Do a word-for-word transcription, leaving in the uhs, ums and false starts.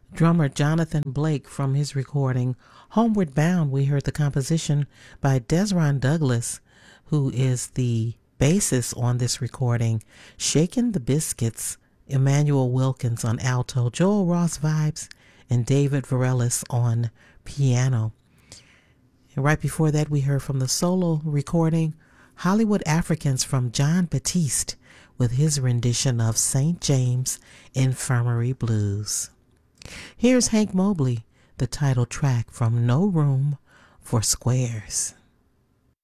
Drummer Jonathan Blake from his recording Homeward Bound. We heard the composition by Desron Douglas, who is the bassist on this recording. Shakin' the Biscuits, Emmanuel Wilkins on alto, Joel Ross vibes, and David Varelis on piano. And right before that, we heard from the solo recording Hollywood Africans from John Batiste with his rendition of Saint James Infirmary Blues. Here's Hank Mobley, the title track from No Room for Squares.